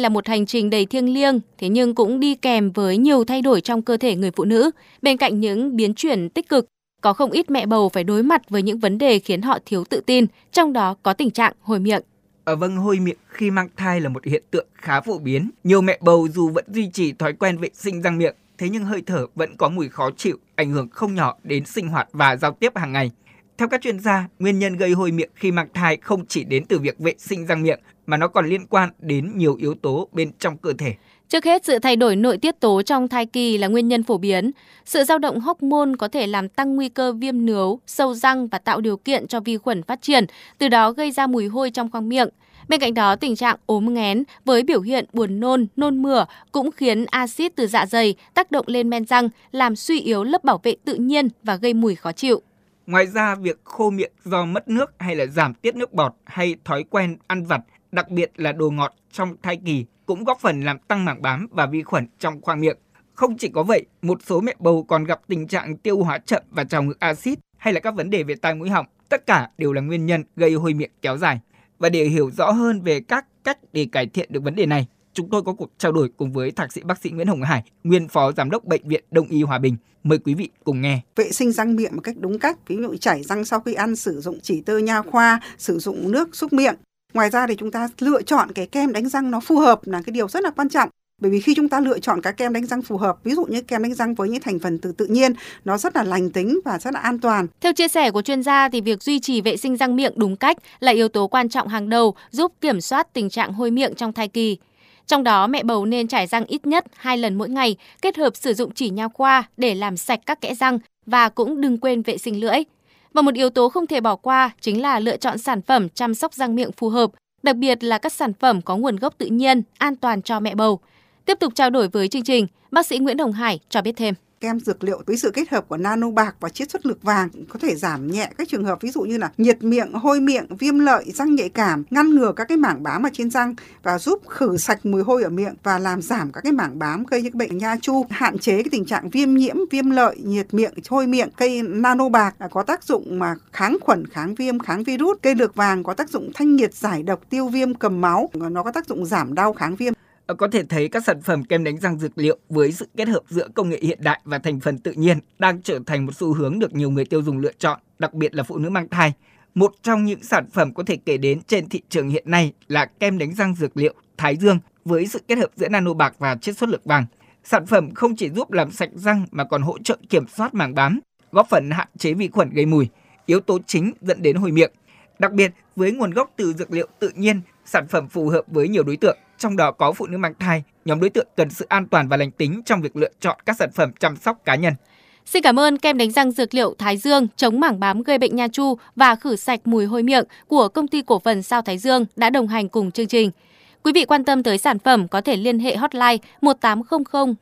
là một hành trình đầy thiêng liêng, thế nhưng cũng đi kèm với nhiều thay đổi trong cơ thể người phụ nữ. Bên cạnh những biến chuyển tích cực, có không ít mẹ bầu phải đối mặt với những vấn đề khiến họ thiếu tự tin, trong đó có tình trạng hôi miệng. Vâng, hôi miệng khi mang thai là một hiện tượng khá phổ biến. Nhiều mẹ bầu dù vẫn duy trì thói quen vệ sinh răng miệng, thế nhưng hơi thở vẫn có mùi khó chịu, ảnh hưởng không nhỏ đến sinh hoạt và giao tiếp hàng ngày. Theo các chuyên gia, nguyên nhân gây hôi miệng khi mang thai không chỉ đến từ việc vệ sinh răng miệng, mà nó còn liên quan đến nhiều yếu tố bên trong cơ thể. Trước hết, sự thay đổi nội tiết tố trong thai kỳ là nguyên nhân phổ biến. Sự dao động hormone có thể làm tăng nguy cơ viêm nướu, sâu răng và tạo điều kiện cho vi khuẩn phát triển, từ đó gây ra mùi hôi trong khoang miệng. Bên cạnh đó, tình trạng ốm nghén với biểu hiện buồn nôn, nôn mửa cũng khiến axit từ dạ dày tác động lên men răng, làm suy yếu lớp bảo vệ tự nhiên và gây mùi khó chịu. Ngoài ra, việc khô miệng do mất nước hay là giảm tiết nước bọt hay thói quen ăn vặt, đặc biệt là đồ ngọt trong thai kỳ, cũng góp phần làm tăng mảng bám và vi khuẩn trong khoang miệng. Không chỉ có vậy, một số mẹ bầu còn gặp tình trạng tiêu hóa chậm và trào ngược axit hay là các vấn đề về tai mũi họng. Tất cả đều là nguyên nhân gây hôi miệng kéo dài. Và để hiểu rõ hơn về các cách để cải thiện được vấn đề này, chúng tôi có cuộc trao đổi cùng với Thạc sĩ bác sĩ Nguyễn Hồng Hải, nguyên Phó Giám đốc Bệnh viện Đông y Hòa Bình. Mời quý vị cùng nghe. Vệ sinh răng miệng một cách đúng cách, ví dụ chảy răng sau khi ăn, sử dụng chỉ tơ nha khoa, sử dụng nước súc miệng. Ngoài ra thì chúng ta lựa chọn cái kem đánh răng nó phù hợp là cái điều rất là quan trọng. Bởi vì khi chúng ta lựa chọn cái kem đánh răng phù hợp, ví dụ như kem đánh răng với những thành phần từ tự nhiên, nó rất là lành tính và rất là an toàn. Theo chia sẻ của chuyên gia thì việc duy trì vệ sinh răng miệng đúng cách là yếu tố quan trọng hàng đầu giúp kiểm soát tình trạng hôi miệng trong thai kỳ. Trong đó, mẹ bầu nên chải răng ít nhất 2 lần mỗi ngày, kết hợp sử dụng chỉ nha khoa để làm sạch các kẽ răng và cũng đừng quên vệ sinh lưỡi. Và một yếu tố không thể bỏ qua chính là lựa chọn sản phẩm chăm sóc răng miệng phù hợp, đặc biệt là các sản phẩm có nguồn gốc tự nhiên, an toàn cho mẹ bầu. Tiếp tục trao đổi với chương trình, bác sĩ Nguyễn Hồng Hải cho biết thêm. Kem dược liệu với sự kết hợp của nano bạc và chiết xuất lực vàng có thể giảm nhẹ các trường hợp ví dụ như là nhiệt miệng, hôi miệng, viêm lợi, răng nhạy cảm, ngăn ngừa các cái mảng bám ở trên răng và giúp khử sạch mùi hôi ở miệng và làm giảm các cái mảng bám gây những bệnh nha chu, hạn chế cái tình trạng viêm nhiễm, viêm lợi, nhiệt miệng, hôi miệng. Cây nano bạc có tác dụng mà kháng khuẩn, kháng viêm, kháng virus. Cây lược vàng có tác dụng thanh nhiệt, giải độc, tiêu viêm, cầm máu. Nó có tác dụng giảm đau, kháng viêm. Có thể thấy các sản phẩm kem đánh răng dược liệu với sự kết hợp giữa công nghệ hiện đại và thành phần tự nhiên đang trở thành một xu hướng được nhiều người tiêu dùng lựa chọn, đặc biệt là phụ nữ mang thai. Một trong những sản phẩm có thể kể đến trên thị trường hiện nay là kem đánh răng dược liệu Thái Dương với sự kết hợp giữa nano bạc và chiết xuất lực vàng. Sản phẩm không chỉ giúp làm sạch răng mà còn hỗ trợ kiểm soát mảng bám, góp phần hạn chế vi khuẩn gây mùi, yếu tố chính dẫn đến hôi miệng. Đặc biệt, với nguồn gốc từ dược liệu tự nhiên, sản phẩm phù hợp với nhiều đối tượng, trong đó có phụ nữ mang thai. Nhóm đối tượng cần sự an toàn và lành tính trong việc lựa chọn các sản phẩm chăm sóc cá nhân. Xin cảm ơn kem đánh răng dược liệu Thái Dương chống mảng bám gây bệnh nha chu và khử sạch mùi hôi miệng của công ty cổ phần Sao Thái Dương đã đồng hành cùng chương trình. Quý vị quan tâm tới sản phẩm có thể liên hệ hotline 1800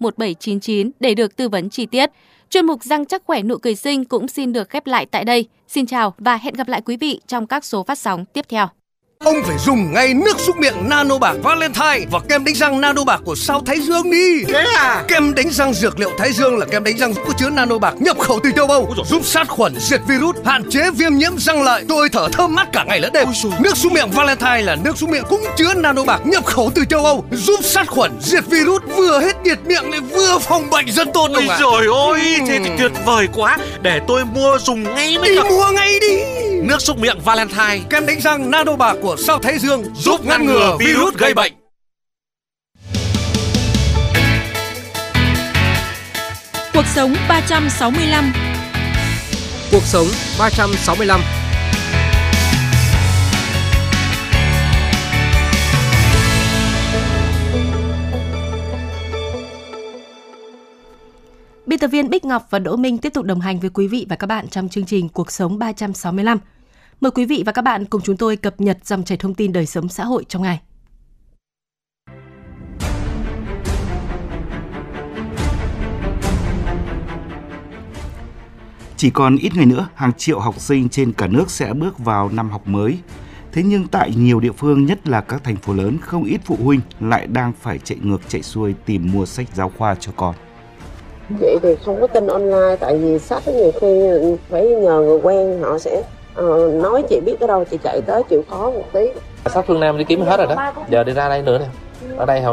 1799 để được tư vấn chi tiết. Chuyên mục Răng chắc khỏe nụ cười xinh cũng xin được khép lại tại đây. Xin chào và hẹn gặp lại quý vị trong các số phát sóng tiếp theo. Ông phải dùng ngay nước súc miệng nano bạc Valentine và kem đánh răng nano bạc của Sao Thái Dương đi. Thế à? Kem đánh răng dược liệu Thái Dương là kem đánh răng có chứa nano bạc nhập khẩu từ châu Âu, giúp sát khuẩn, diệt virus, hạn chế viêm nhiễm răng lợi. Tôi thở thơm mát cả ngày lẫn đêm. Nước súc miệng Valentine là nước súc miệng cũng chứa nano bạc nhập khẩu từ châu Âu, giúp sát khuẩn, diệt virus, vừa hết nhiệt miệng lại vừa phòng bệnh rất tốt. Ôi trời ơi, thế thì tuyệt vời quá. Để tôi mua dùng ngay mới được. Mua ngay đi. Nước súc miệng Valentine, kem đánh răng nano bạc của Sao Thái Dương giúp ngăn ngừa virus gây bệnh. Cuộc sống 365. Cuộc sống 365. Biên tập viên Bích Ngọc và Đỗ Minh tiếp tục đồng hành với quý vị và các bạn trong chương trình Cuộc sống 365. Mời quý vị và các bạn cùng chúng tôi cập nhật dòng chảy thông tin đời sống xã hội trong ngày. Chỉ còn ít ngày nữa, hàng triệu học sinh trên cả nước sẽ bước vào năm học mới. Thế nhưng tại nhiều địa phương, nhất là các thành phố lớn, không ít phụ huynh lại đang phải chạy ngược chạy xuôi tìm mua sách giáo khoa cho con. Chị thì không có tin online, tại vì sách nhiều khi phải nhờ người quen, họ sẽ nói chị biết ở đâu chị chạy tới chịu khó một tí. Sách phương Nam đi kiếm hết rồi đó, giờ đi ra đây nữa nè. Ở đây